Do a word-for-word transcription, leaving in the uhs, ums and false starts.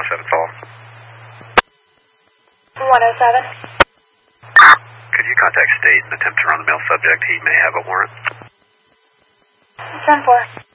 seven follow. one oh seven. Could you contact state and attempt to run the mail subject? He may have a warrant. ten four.